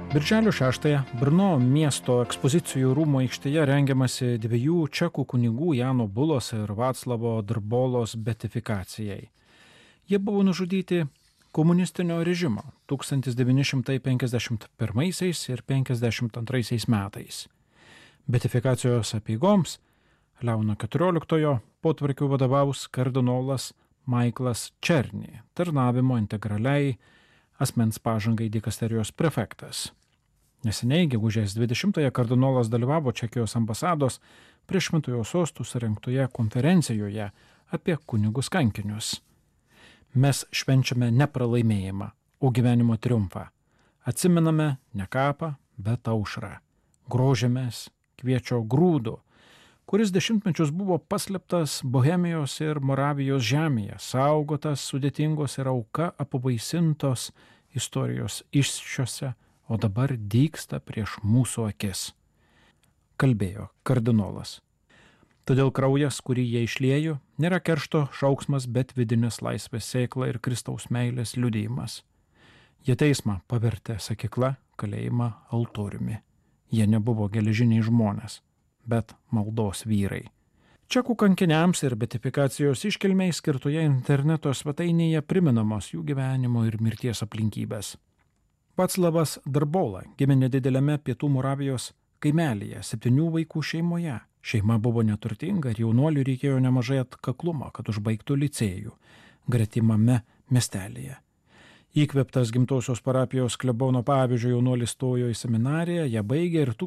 Birželio 6-ąją Brno miesto ekspozicijų rūmų aikštėje rengiamasi dviejų čekų kunigų Jano Bulos ir Vaclavo Drbolos beatifikacijai. Jie buvo nužudyti komunistinio režimo 1951 ir 1952 metais. Beatifikacijos apeigoms Leono XIV potvarkiu vadovaus kardinolas Maiklas Černy, tarnavimo integraliai asmens pažangai dikasterijos prefektas. Neseniai, gegužės 20-ąją kardinolas dalyvavo Čekijos ambasados prie Šventojo sostų surengtoje konferencijoje apie kunigus kankinius. Mes švenčiame ne pralaimėjimą, o gyvenimo triumfą. Atsimename ne kapą, bet aušrą. Grožėmės kviečio grūdu, kuris dešimtmečius buvo paslėptas Bohemijos ir Moravijos žemėje, saugotas sudėtingos ir auka apvaisintos istorijos iššiose, o dabar dygsta prieš mūsų akis. Kalbėjo kardinolas. Todėl kraujas, kurį jie išliejo, nėra keršto šauksmas, bet vidinės laisvės sėkla ir Kristaus meilės liudijimas. Jie teismą pavertė sakykla, kalėjimą altoriumi. Jie nebuvo geležiniai žmonės, bet maldos vyrai. Čekų kankiniams ir beatifikacijos iškilmei skirtoje interneto svetainėje priminamos jų gyvenimo ir mirties aplinkybės. Vaclavas Drbola gimė nedideliame pietų Moravijos kaimelyje 7 vaikų šeimoje. Šeima buvo neturtinga ir jaunuoliui reikėjo nemažai atkaklumo, kad užbaigtų licėjų gretimame miestelėje. Įkvėptas gimtosios parapijos klebono pavyzdžio jaunuolis stojo į seminariją, ją baigė ir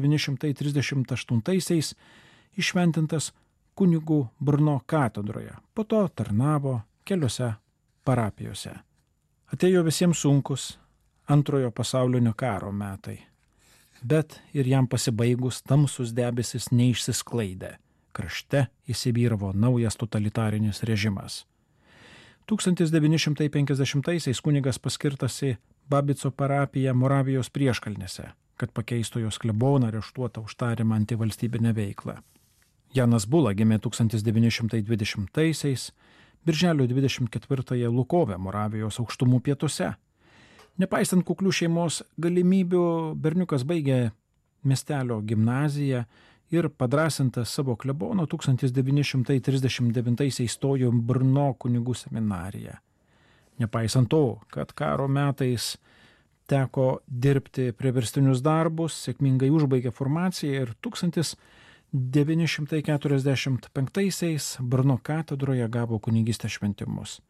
1938-aisiais iššventintas kunigų Brno katedroje, po to tarnavo keliose parapijose. Atėjo visiems sunkus Antrojo pasaulinio karo metai, bet ir jam pasibaigus tamsus debesis neišsisklaidė. Krašte įsivyravo naujas totalitarinis režimas. 1950-aisiais kunigas paskirtas į Babico parapiją Moravijos prieškalnėse, kad pakeistų jos kleboną areštuotą už tariamą antivalstybinę veiklą. Janas Bula gimė 1920-aisiais, birželio 24-ąją Lukove, Moravijos aukštumų pietuose. Nepaisant kuklių šeimos galimybių, berniukas baigė miestelio gimnaziją ir padrasintas savo klebono 1939-aisiais stojo Brno kunigų seminariją. Nepaisant to, kad karo metais teko dirbti priverstinius darbus, sėkmingai užbaigė formaciją ir 1945-aisiais Brno katedroje gavo kunigystės šventimus.